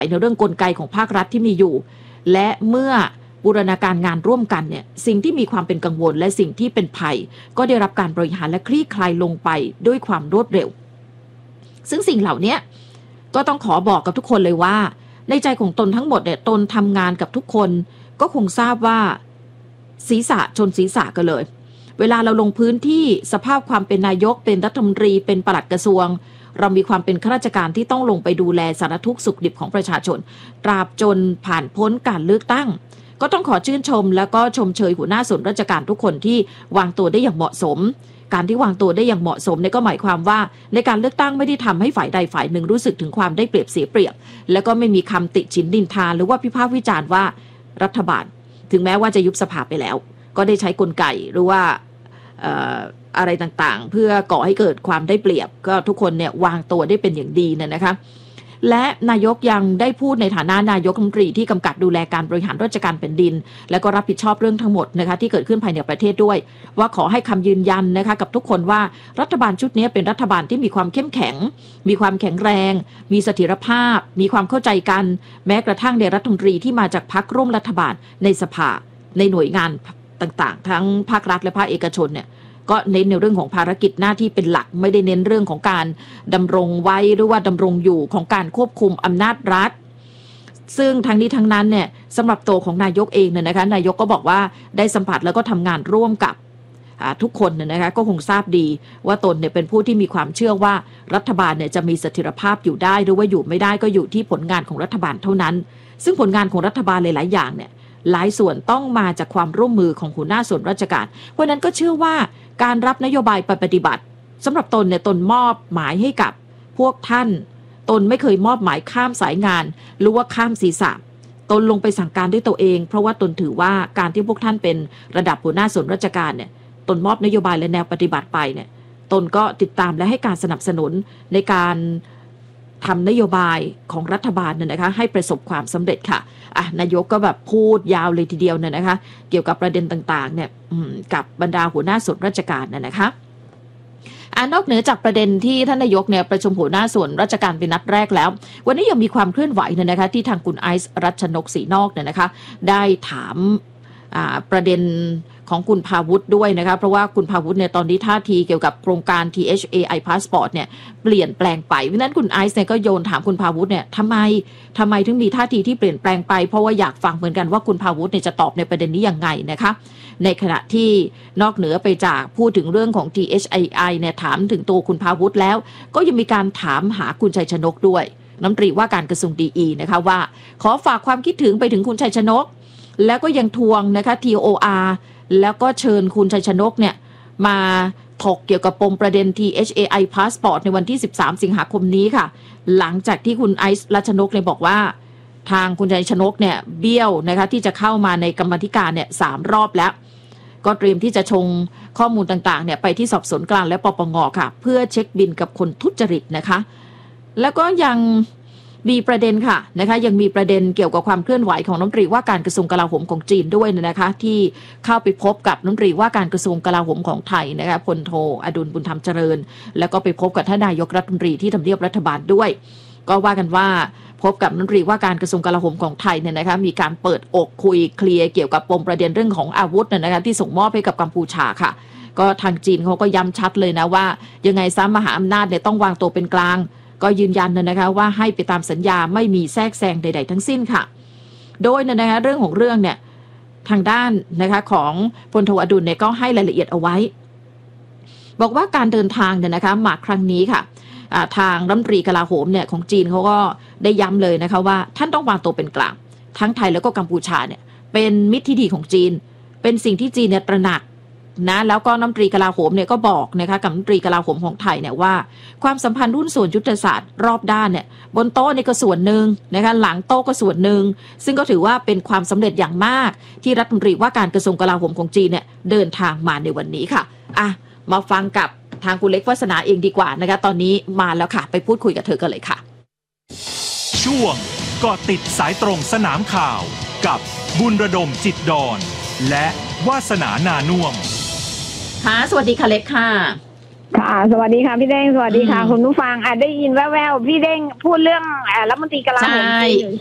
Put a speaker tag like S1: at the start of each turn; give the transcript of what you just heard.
S1: ในเรื่องกลไกของภาครัฐที่มีอยู่และเมื่อบูรณาการงานร่วมกันเนี่ยสิ่งที่มีความเป็นกังวลและสิ่งที่เป็นภัยก็ได้รับการบริหารและคลี่คลายลงไปด้วยความรวดเร็วซึ่งสิ่งเหล่านี้ก็ต้องขอบอกกับทุกคนเลยว่าในใจของตนทั้งหมดเนี่ยตนทำงานกับทุกคนก็คงทราบว่าศีรษะชนศีรษะกันเลยเวลาเราลงพื้นที่สภาพความเป็นนายกเป็นรัฐมนตรีเป็นปลัดกระทรวงเรามีความเป็นข้าราชการที่ต้องลงไปดูแลสารทุกข์สุขดิบของประชาชนตราบจนผ่านพ้นการเลือกตั้งก็ต้องขอชื่นชมแล้วก็ชมเชยหัวหน้าส่วนราชการทุกคนที่วางตัวได้อย่างเหมาะสมการที่วางตัวได้อย่างเหมาะสมเนี่ยก็หมายความว่าในการเลือกตั้งไม่ได้ทำให้ฝ่ายใดฝ่ายหนึ่งรู้สึกถึงความได้เปรียบเสียเปรียบแล้วก็ไม่มีคำติฉินนินทาหรือว่าพิพากษ์วิจารณ์ว่ารัฐบาลถึงแม้ว่าจะยุบสภาไปแล้วก็ได้ใช้กลไกหรือว่าอะไรต่างๆเพื่อก่อให้เกิดความได้เปรียบก็ทุกคนเนี่ยวางตัวได้เป็นอย่างดีนะคะและนายกยังได้พูดในฐานะนายกรัฐมนตรีที่กำกับดูแลการบริหารราชการแผ่นดินและก็รับผิดชอบเรื่องทั้งหมดนะคะที่เกิดขึ้นภายในประเทศด้วยว่าขอให้คำยืนยันนะคะกับทุกคนว่ารัฐบาลชุดนี้เป็นรัฐบาลที่มีความเข้มแข็งมีความแข็งแรงมีเสถียรภาพมีความเข้าใจกันแม้กระทั่งในรัฐมนตรีที่มาจากพรรคร่วมรัฐบาลในสภาในหน่วยงานต่างๆทั้งภาครัฐและภาคเอกชนเนี่ยก็เน้นในเรื่องของภารกิจหน้าที่เป็นหลักไม่ได้เน้นเรื่องของการดำรงไว้หรือว่าดำรงอยู่ของการควบคุมอำนาจรัฐซึ่งทั้งนี้ทั้งนั้นเนี่ยสำหรับตัวของนายกเองเนี่ยนะคะนายกก็บอกว่าได้สัมผัสแล้วก็ทำงานร่วมกับทุกคนเนี่ยนะคะก็คงทราบดีว่าตนเนี่ยเป็นผู้ที่มีความเชื่อว่ารัฐบาลเนี่ยจะมีเสถียรภาพอยู่ได้หรือว่าอยู่ไม่ได้ก็อยู่ที่ผลงานของรัฐบาลเท่านั้นซึ่งผลงานของรัฐบาลหลายๆอย่างเนี่ยหลายส่วนต้องมาจากความร่วมมือของหัวหน้าส่วนราชการเพราะนั้นก็เชื่อว่าการรับนโยบายไปปฏิบัติสำหรับตนเนี่ยตนมอบหมายให้กับพวกท่านตนไม่เคยมอบหมายข้ามสายงานหรือว่าข้ามศีรษะตนลงไปสั่งการด้วยตัวเองเพราะว่าตนถือว่าการที่พวกท่านเป็นระดับหัวหน้าส่วนราชการเนี่ยตนมอบนโยบายและแนวปฏิบัติไปเนี่ยตนก็ติดตามและให้การสนับสนุนในการทำนโยบายของรัฐบาลเนี่ยนะคะให้ประสบความสำเร็จค่ะนายกก็แบบพูดยาวเลยทีเดียวเนี่ยนะคะเกี่ยวกับประเด็นต่างๆเนี่ยกับบรรดาหัวหน้าส่วนราชการนะคะนอกเหนือจากประเด็นที่ท่านนายกเนี่ยประชุมหัวหน้าส่วนราชการเป็นนัดแรกแล้ววันนี้ยังมีความเคลื่อนไหวเนี่ยนะคะที่ทางคุณไอซ์รัชนกศรีนอกเนี่ยนะคะได้ถามประเด็นของคุณภาวุฒิด้วยนะคะเพราะว่าคุณภาวุฒิเนี่ยตอนนี้ท่าทีเกี่ยวกับโครงการ THAI Passport เนี่ยเปลี่ยนแปลงไปเพราะนั้นคุณไอซ์เนี่ยก็โยนถามคุณภาวุฒิเนี่ยทำไมถึงมีท่าทีที่เปลี่ยนแปลงไปเพราะว่าอยากฟังเหมือนกันว่าคุณภาวุฒิเนี่ยจะตอบในประเด็นนี้ยังไงนะคะในขณะที่นอกเหนือไปจากพูดถึงเรื่องของ THAI เนี่ยถามถึงตัวคุณภาวุฒิแล้วก็ยังมีการถามหาคุณชัยชนกด้วยรัฐมนตรีว่าการกระทรวงดีนะคะว่าขอฝากความคิดถึงไปถึงคุณชัยชนกแล้วก็ยังทวงนะคะ TOR แล้วก็เชิญคุณชัยชนกเนี่ยมาถกเกี่ยวกับปมประเด็น THAI Passport ในวันที่13สิงหาคมนี้ค่ะหลังจากที่คุณไอซ์รัชนกเนี่ยบอกว่าทางคุณชัยชนกเนี่ยเบี้ยวนะคะที่จะเข้ามาในกรรมาธิการเนี่ย3 รอบแล้วก็เตรียมที่จะชงข้อมูลต่างๆเนี่ยไปที่สอบสวนกลางและปปง.ค่ะเพื่อเช็คบินกับคนทุจริตนะคะแล้วก็ยังมีประเด็นค่ะนะคะยังมีประเด็นเกี่ยวกับความเคลื่อนไหวของรัฐมนตรีว่าการกระทรวงกลาโหมของจีนด้วยนะคะที่เข้าไปพบกับรัฐมนตรีว่าการกระทรวงกลาโหมของไทยนะคะพลโทอดุลบุญธรรมเจริญแล้วก็ไปพบกับท่านนายกรัฐมนตรีที่ทำเนียบรัฐบาลด้วยก็ว่ากันว่าพบกับรัฐมนตรีว่าการกระทรวงกลาโหมของไทยเนี่ยนะคะมีการเปิดอกคุยเคลียร์เกี่ยวกับปมประเด็นเรื่องของอาวุธนะคะที่ส่งมอบให้กับกัมพูชาค่ะก็ทางจีนเขาก็ย้ำชัดเลยนะว่ายังไงซ้ำมหาอำนาจเนี่ยต้องวางตัวเป็นกลางก็ยืนยันนะคะว่าให้ไปตามสัญญาไม่มีแทรกแซงใดๆทั้งสิ้นค่ะโดยนะคะเรื่องของเรื่องเนี่ยทางด้านนะคะของพลโทอดุลเนี่ยก็ให้รายละเอียดเอาไว้บอกว่าการเดินทางเนี่ยนะคะมาครั้งนี้ค่ะทางรัฐมนตรีกลาโหมเนี่ยของจีนเขาก็ได้ย้ำเลยนะคะว่าท่านต้องวางตัวเป็นกลางทั้งไทยแล้วก็กัมพูชาเนี่ยเป็นมิตรที่ดีของจีนเป็นสิ่งที่จีนเนี่ยตระหนักนะแล้วก็รัฐมนตรีกลาโหมเนี่ยก็บอกนะคะกับรัฐมนตรีกลาโหมของไทยเนี่ยว่าความสัมพันธ์หุ้นส่วนยุทธศาสตร์รอบด้านเนี่ยบนโต๊ะนี่ก็ส่วนหนึ่งนะคะหลังโต๊ะก็ส่วนหนึ่งซึ่งก็ถือว่าเป็นความสำเร็จอย่างมากที่รัฐมนตรีว่าการกระทรวงกลาโหมของจีนเนี่ยเดินทางมาในวันนี้ค่ะมาฟังกับทางคุณเล็กวาสนาเองดีกว่านะคะตอนนี้มาแล้วค่ะไปพูดคุยกับเธอกันเลยค่ะ
S2: ช่วงเกาะติดสายตรงสนามข่าวกับบุญระดมจิตดอนและวาสนานานุ่วม
S1: ค่ะสวัสดีค่ะเล็กค่ะ
S3: ค่ะสวัสดีค่ะพี่เด้งสวัสดีค่ะคุณผู้ฟังได้ยินแว่วๆพี่เด้งพูดเรื่องรัฐมนตรีกลาโหมจีน